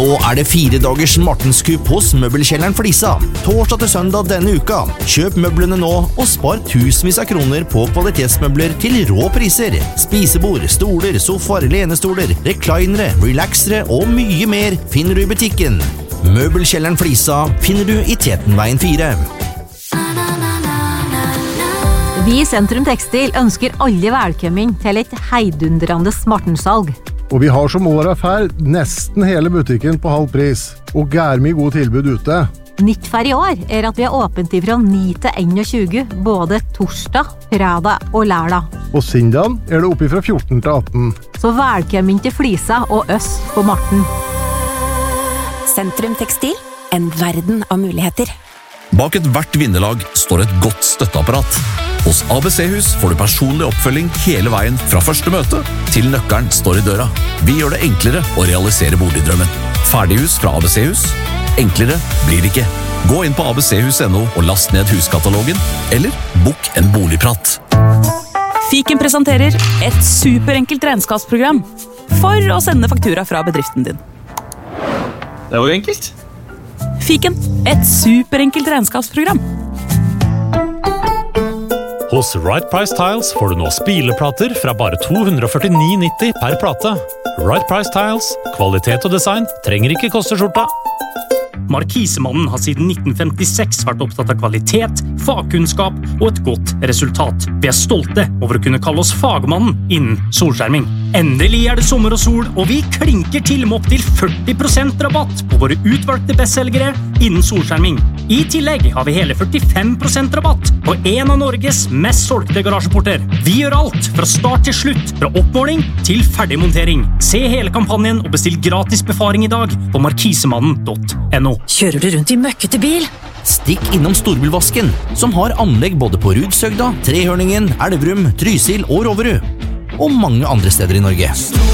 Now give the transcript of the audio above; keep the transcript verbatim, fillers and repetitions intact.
Nå er det fire dagers Martenskupp hos Møbelkjelleren Flisa. Torsdag til søndag denne uka. Kjøp møblene nå og spar tusenvis av kroner på kvalitetsmøbler til rå priser. Spisebord, stoler, sofaer, lenestoler, reklinere, relaxere og mye mer finner du i butikken. Møbelkjelleren Flisa finner du i Tetenveien fire. Vi i Sentrum Tekstil ønsker alle velkommen til et heidundrende Martensalg. Og vi har som året før nesten hele butikken på halv pris, og gær mye god tilbud ute. Nytt for i år er at vi er åpent fra ni til tjueen, både torsdag, fredag og lørdag. Og søndagen er det oppe fra fjorten til atten. Så velkommen til Flisa og oss på Marten. Sentrum Tekstil, en verden av muligheter. Bak et hvert vinnerlag står et godt støtteapparat. Hos A B C-hus får du personlig oppfølging hele veien fra første møte til nøkkelen står i døra. Vi gjør det enklere å realisere boligdrømmen. Ferdighus fra A B C-hus. Enklere blir det ikke. Gå inn på a b c hus punktum no og last ned huskatalogen, eller bok en boligprat. Fiken presenterer et superenkelt regnskapsprogram for å sende faktura fra bedriften din. Det var jo enkelt. Fiken, et superenkelt regnskapsprogram. Hos Right Price Tiles får du nå spileplater fra bare to hundre og førtini kroner nitti per plate. Right Price Tiles, kvalitet og design trenger ikke koste skjorta. Markisemannen har siden nitten femtiseks vært opptatt av kvalitet, fagkunnskap og et godt resultat. Vi er stolte over å kunne kalle oss fagmannen innen solskjerming. Endelig er det sommer og sol, og vi klinker til med opp til førti prosent rabatt på våre utvalgte bestselgere innen solskjerming. I tillegg har vi hele førtifem prosent rabatt på en av Norges mest solgte garasjeporter. Vi gjør alt fra start til slutt, fra oppmåling til ferdigmontering. Se hele kampanjen og bestill gratis befaring i dag på markisemannen punktum no. Kjører du rundt i møkkete bil? Stikk innom Storbilvasken, som har anlegg både på Rudsøgda, Trehørningen, Elverum, Trysil og Roverud. Og mange andre steder i Norge.